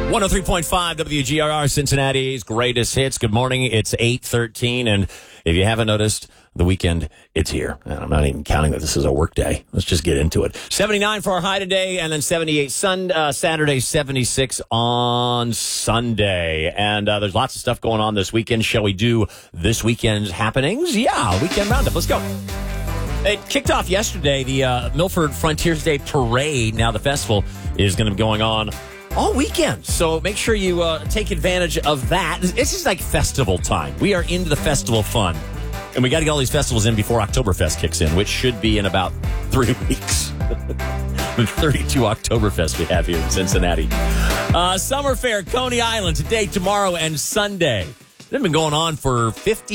103.5 WGRR, Cincinnati's greatest hits. Good morning. It's 8:13, and if you haven't noticed, the weekend, it's here. And I'm not even counting that this is a work day. Let's just get into it. 79 for our high today, and then 78 Saturday, 76 on Sunday. And there's lots of stuff going on this weekend. Shall we do this weekend's happenings? Yeah, weekend roundup. Let's go. It kicked off yesterday, the Milford Frontiers Day Parade. Now the festival is going to be going on all weekend, so make sure you take advantage of that. It's just like festival time. We are into the festival fun, and we got to get all these festivals in before Oktoberfest kicks in, which should be in about 3 weeks. The 32 Oktoberfest we have here in Cincinnati. Summer Fair, Coney Island, today, tomorrow, and Sunday. They've been going on for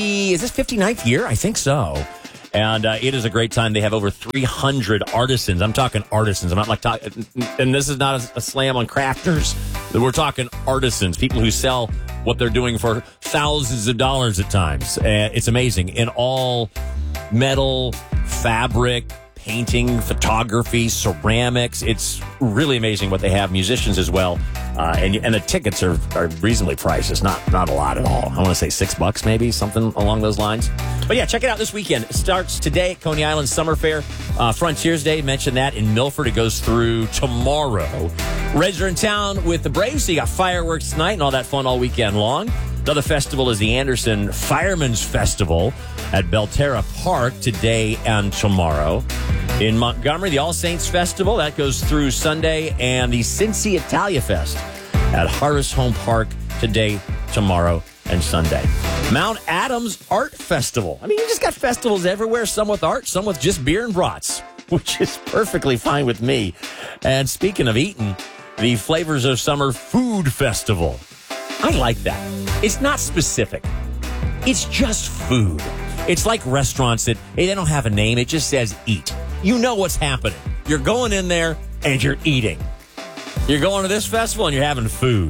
59th year? I think so. And it is a great time. They have over 300 artisans. I'm talking artisans. I'm not like talking, and this is not a slam on crafters. We're talking artisans, people who sell what they're doing for thousands of dollars at times. It's amazing. In all metal, fabric, painting, photography, ceramics. It's really amazing what they have. Musicians as well. And the tickets are reasonably priced. It's not a lot at all. I want to say $6 maybe, something along those lines. But yeah, check it out this weekend. It starts today at Coney Island Summer Fair. Frontiers Day, mentioned that in Milford. It goes through tomorrow. Reds are in town with the Braves, so you got fireworks tonight and all that fun all weekend long. Another festival is the Anderson Fireman's Festival at Belterra Park today and tomorrow. In Montgomery, the All Saints Festival, that goes through Sunday, and the Cincy Italia Fest at Harvest Home Park today, tomorrow, and Sunday. Mount Adams Art Festival. I mean, you just got festivals everywhere, some with art, some with just beer and brats, which is perfectly fine with me. And speaking of eating, the Flavors of Summer Food Festival. I like that. It's not specific. It's just food. It's like restaurants that, hey, they don't have a name. It just says eat. You know what's happening. You're going in there and you're eating. You're going to this festival and you're having food.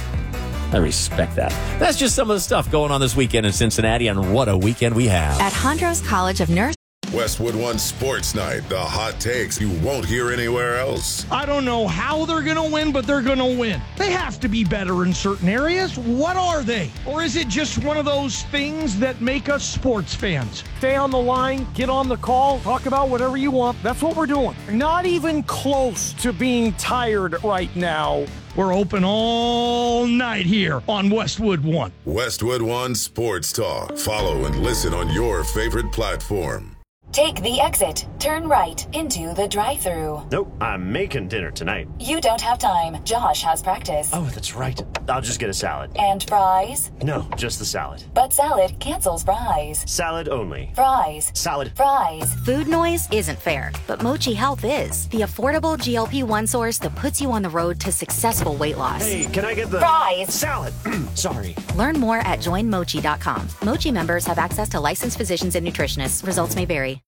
I respect that. That's just some of the stuff going on this weekend in Cincinnati, and what a weekend we have. At Hondros College of Nursing. Westwood One Sports Night, the hot takes you won't hear anywhere else. I don't know how they're going to win, but they're going to win. They have to be better in certain areas. What are they? Or is it just one of those things that make us sports fans? Stay on the line, get on the call, talk about whatever you want. That's what we're doing. Not even close to being tired right now. We're open all night here on Westwood One. Westwood One Sports Talk. Follow and listen on your favorite platform. Take the exit. Turn right into the drive-thru. Nope, I'm making dinner tonight. You don't have time. Josh has practice. Oh, that's right. I'll just get a salad. And fries? No, just the salad. But salad cancels fries. Salad only. Fries. Salad. Fries. Food noise isn't fair, but Mochi Health is. The affordable GLP-1 source that puts you on the road to successful weight loss. Hey, can I get the fries? Salad. Sorry. Learn more at joinmochi.com. Mochi members have access to licensed physicians and nutritionists. Results may vary.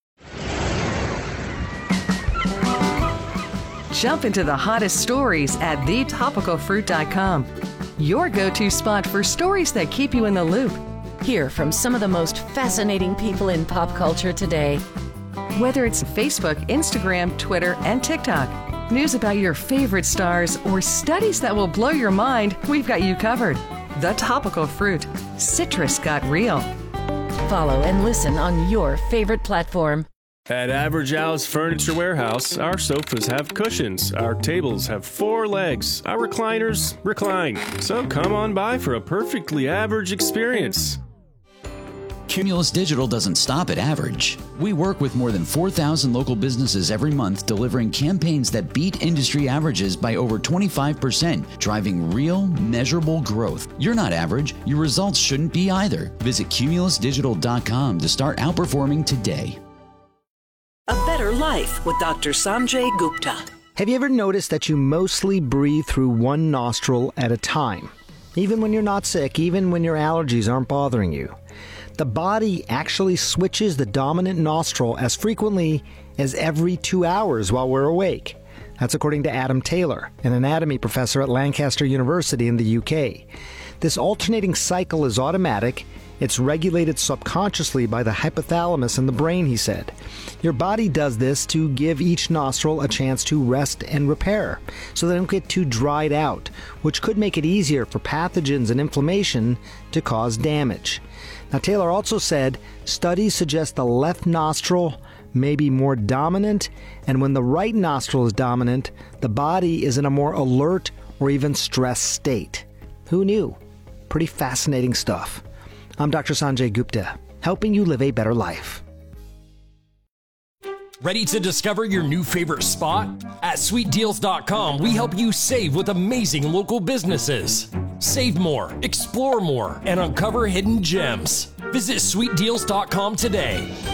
Jump into the hottest stories at thetopicalfruit.com. Your go-to spot for stories that keep you in the loop. Hear from some of the most fascinating people in pop culture today. Whether it's Facebook, Instagram, Twitter, and TikTok, news about your favorite stars, or studies that will blow your mind, we've got you covered. The Topical Fruit. Citrus got real. Follow and listen on your favorite platform. At Average Al's Furniture Warehouse, our sofas have cushions, our tables have 4 legs, our recliners recline. So come on by for a perfectly average experience. Cumulus Digital doesn't stop at average. We work with more than 4,000 local businesses every month, delivering campaigns that beat industry averages by over 25%, driving real, measurable growth. You're not average. Your results shouldn't be either. Visit cumulusdigital.com to start outperforming today. A Better Life with Dr. Sanjay Gupta. Have you ever noticed that you mostly breathe through one nostril at a time? Even when you're not sick, even when your allergies aren't bothering you. The body actually switches the dominant nostril as frequently as every 2 hours while we're awake. That's according to Adam Taylor, an anatomy professor at Lancaster University in the UK. This alternating cycle is automatic It's regulated subconsciously by the hypothalamus in the brain, he said. Your body does this to give each nostril a chance to rest and repair, so they don't get too dried out, which could make it easier for pathogens and inflammation to cause damage. Now, Taylor also said studies suggest the left nostril may be more dominant, and when the right nostril is dominant, the body is in a more alert or even stressed state. Who knew? Pretty fascinating stuff. I'm Dr. Sanjay Gupta, helping you live a better life. Ready to discover your new favorite spot? At sweetdeals.com, we help you save with amazing local businesses. Save more, explore more, and uncover hidden gems. Visit sweetdeals.com today.